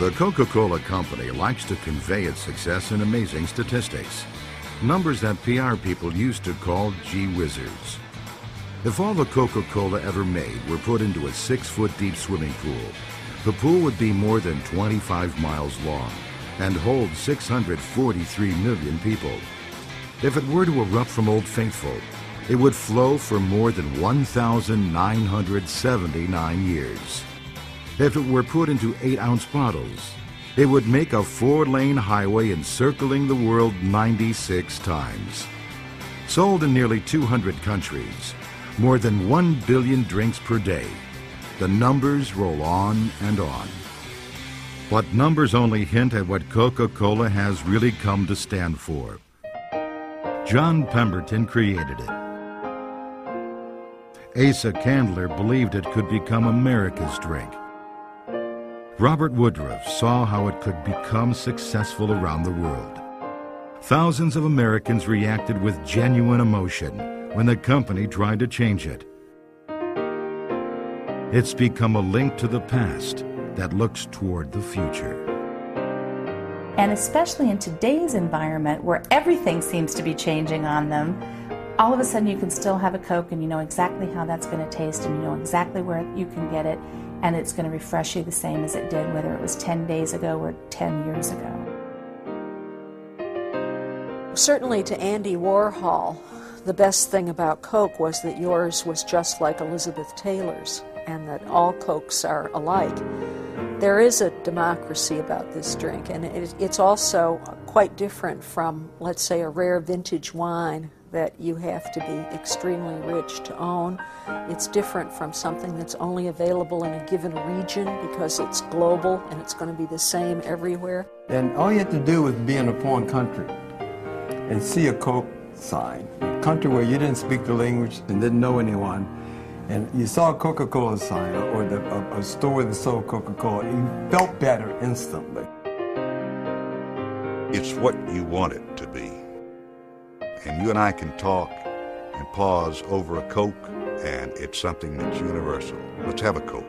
The Coca-Cola Company likes to convey its success in amazing statistics. Numbers that PR people used to call gee whizzers. If all the Coca-Cola ever made were put into a 6-foot deep swimming pool, the pool would be more than 25 miles long and hold 643 million people. If it were to erupt from Old Faithful, it would flow for more than 1,979 years. If it were put into 8-ounce bottles, it would make a 4-lane highway encircling the world 96 times. Sold in nearly 200 countries, more than 1 billion drinks per day. The numbers roll on and on. But numbers only hint at what Coca-Cola has really come to stand for. John Pemberton created it. Asa Candler believed it could become America's drink. Robert Woodruff saw how it could become successful around the world. Thousands of Americans reacted with genuine emotion when the company tried to change it. It's become a link to the past that looks toward the future. And especially in today's environment where everything seems to be changing on them, all of a sudden you can still have a Coke and you know exactly how that's going to taste and you know exactly where you can get it, and it's going to refresh you the same as it did whether it was 10 days ago or 10 years ago. Certainly to Andy Warhol, the best thing about Coke was that yours was just like Elizabeth Taylor's and that all Cokes are alike. There is a democracy about this drink, and it's also quite different from, let's say, a rare vintage wine that you have to be extremely rich to own. It's different from something that's only available in a given region because it's global and it's going to be the same everywhere. And all you had to do was be in a foreign country and see a Coke sign, a country where you didn't speak the language and didn't know anyone, and you saw a Coca-Cola sign or a store that sold Coca-Cola, you felt better instantly. It's what you want it to be. And you and I can talk and pause over a Coke, and it's something that's universal. Let's have a Coke.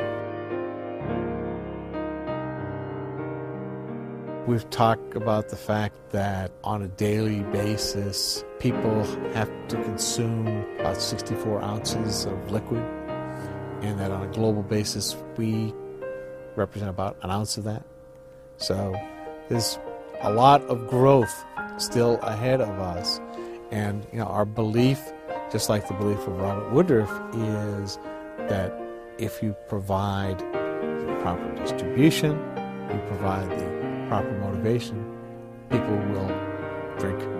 We've talked about the fact that on a daily basis, people have to consume about 64 ounces of liquid, and that on a global basis, we represent about an ounce of that. So there's a lot of growth still ahead of us. And our belief, just like the belief of Robert Woodruff, is that if you provide the proper distribution, you provide the proper motivation, people will drink